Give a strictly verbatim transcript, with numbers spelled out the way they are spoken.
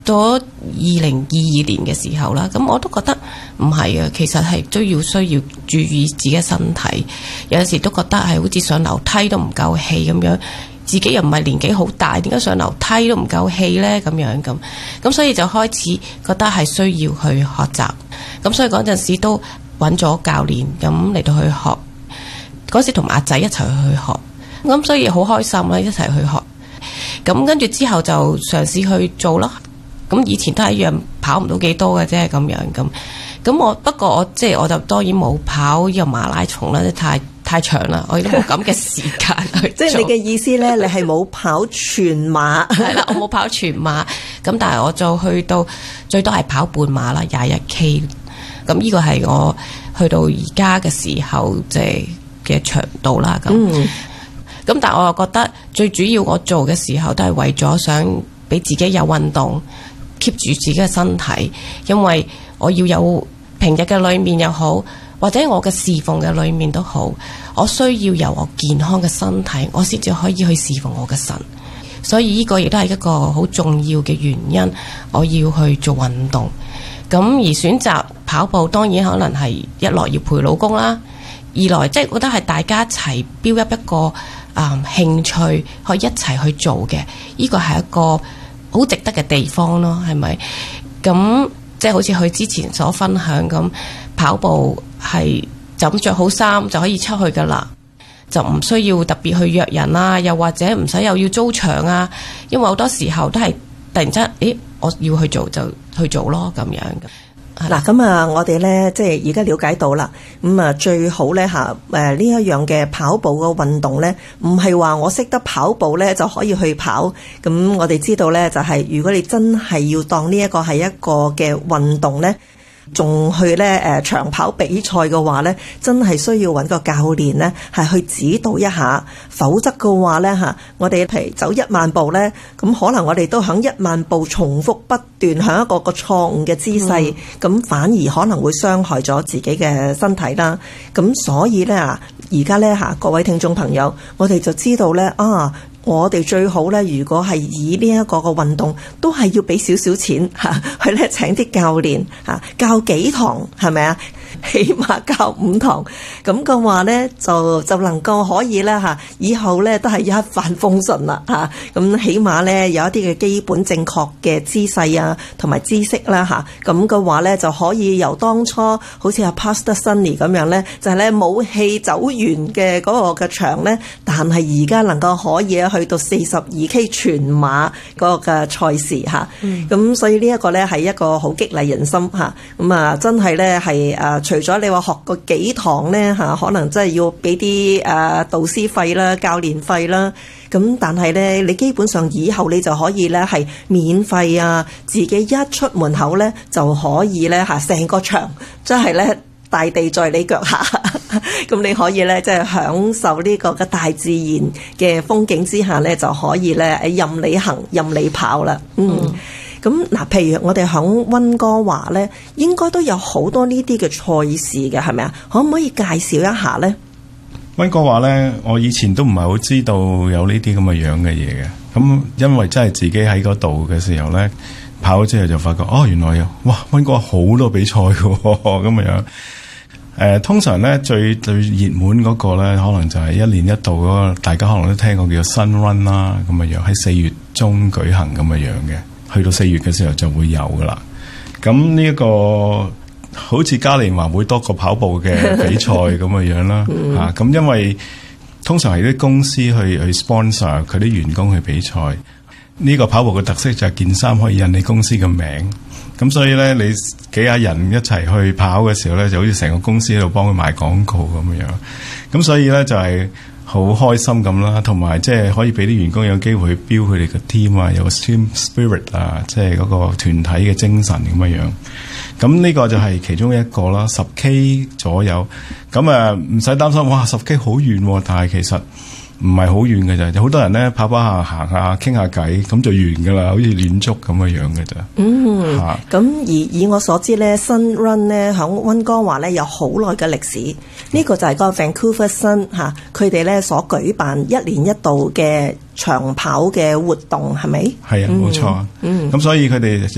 到二零二二年嘅時候啦，咁我都覺得唔係啊，其實係都要需要注意自己嘅身體。有陣時都覺得係好似上樓梯都唔夠氣咁樣，自己又唔係年紀好大，點解上樓梯都唔夠氣呢？咁樣咁，咁所以就開始覺得係需要去學習。咁所以嗰陣時都揾咗教練咁嚟到去學。嗰時同阿仔一齊去學，咁所以好開心啦，一齊去學。咁跟住之後就嘗試去做啦。咁以前都係一樣跑唔到幾多嘅啫，咁樣咁。咁我不過我即係我就當然冇跑呢個馬拉松啦，太太長啦，我亦都冇咁嘅時間去做。 即係你嘅意思咧，你係冇跑全馬？ 係啦，我冇跑全馬。咁但係我就去到最多係跑半馬啦，廿一 K。咁呢個係我去到而家嘅時候即係嘅長度啦。咁咁、嗯、但係我又覺得最主要我做嘅時候都係為咗想俾自己有運動。keep 住自己嘅身體，因為我要有平日嘅裏面又好，或者我嘅侍奉嘅裏面都好，我需要有我健康嘅身體，我先至可以去侍奉我嘅神。所以呢個亦都係一個好重要嘅原因，我要去做運動。咁而選擇跑步，當然可能係一來要陪老公啦，二來即係覺得係大家一齊 build up 一個啊、嗯、興趣，可以一齊去做嘅，呢個係一個好值得嘅地方咯，係咪？咁即係好似佢之前所分享咁，跑步係就咁着好衫就可以出去噶啦，就唔需要特別去約人啊，又或者唔使又要租場啊，因為好多時候都係突然之間，誒，我要去做就去做咯，咁樣嘅。 嗱，咁啊，我哋咧即係而家了解到啦，咁啊最好咧嚇誒呢一樣嘅跑步嘅運動咧，唔係話我識得跑步咧就可以去跑。咁我哋知道咧，就係如果你真係要當呢一個係一個嘅運動咧，仲去咧誒長跑比賽嘅話咧，真係需要揾個教練咧係去指導一下，否則嘅話咧嚇，我哋譬如走一萬步咧，咁可能我哋都響一萬步重複不斷響一個個錯誤嘅姿勢，咁、嗯、反而可能會傷害咗自己嘅身體啦。咁所以咧啊，而家咧嚇各位聽眾朋友，我哋就知道咧啊。我哋最好咧，如果係以呢一個嘅運動，都係要俾少少錢嚇，去咧請啲教練嚇教幾堂，係咪啊？起碼教五堂，咁嘅話咧，就就能夠可以咧嚇，以後咧都係一帆風順啦嚇。咁起碼咧有一啲嘅基本正確嘅姿勢啊，同埋知識啦嚇。咁嘅話咧就可以由當初好似阿 Pastor Sunny 咁樣咧，就係咧冇氣走完嘅嗰個嘅場咧，但係而家能夠可以去到四十二 K 全馬嗰個嘅賽事嚇。咁、嗯、所以呢一個咧係一個好激勵人心嚇。咁啊真係咧係誒。除咗你話學過幾堂呢，嚇，可能真係要俾啲誒導師費啦、教練費啦。咁但係呢，你基本上以後你就可以呢係免費啊，自己一出門口呢就可以呢嚇，成個場真係呢大地在你腳下。咁你可以呢即係享受呢個嘅大自然嘅風景之下呢，就可以呢任你行、任你跑啦。嗯。嗯咁嗱，譬如我哋響溫哥華咧，應該都有好多呢啲嘅賽事嘅，係咪啊？可唔可以介紹一下咧？ 溫哥華咧，我以前都唔係好知道有呢啲咁嘅樣嘅嘢嘅。咁因為真係自己喺嗰度嘅時候咧，跑咗之後就發覺，哦，原來有哇溫哥華好多比賽嘅咁嘅樣。誒、呃，通常咧最最熱門嗰個咧，可能就係一年一度嗰個，大家可能都聽過叫 Sun Run 啦，咁嘅樣喺四月中舉行咁嘅樣嘅。去到四月嘅時候就會有噶啦，咁呢一個好似嘉年華會多過跑步嘅比賽咁嘅樣啦，嚇咁、啊、因為通常係啲公司去去 sponsor 佢啲員工去比賽，呢、這個跑步嘅特色就係件衫可以印你公司嘅名，咁所以咧你幾廿人一齊去跑嘅時候咧，就好似成個公司喺度幫佢賣廣告咁樣，咁所以咧就係、是。好開心咁啦，同埋即係可以俾啲員工有機會去標佢哋嘅 team 啊，有個 team spirit 啊，即係嗰個團體嘅精神咁樣樣。咁呢個就係其中一個啦，十 K 左右。咁啊唔使擔心，哇十 K 好遠，但係其實唔係好遠嘅咋，有好多人咧跑跑下行下傾下偈，咁就完噶啦，好似練足咁嘅樣嘅咋。嗯，嚇、啊。咁而以我所知咧，Sun Run 咧響溫哥華咧有好耐嘅歷史，呢、嗯、個就係個 Vancouver Sun 嚇，佢哋咧所舉辦一年一度嘅長跑嘅活動，係咪？係啊，冇錯。嗯，咁所以佢哋。